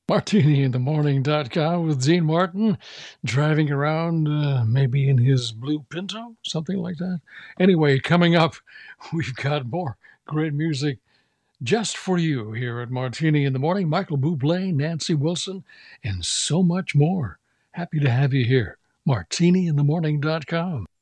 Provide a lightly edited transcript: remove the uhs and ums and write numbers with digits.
MartiniInTheMorning.com with Dean Martin driving around, maybe in his blue Pinto, something like that. Anyway, coming up, we've got more great music just for you here at Martini in the Morning. Michael Bublé, Nancy Wilson, and so much more. Happy to have you here. MartiniInTheMorning.com.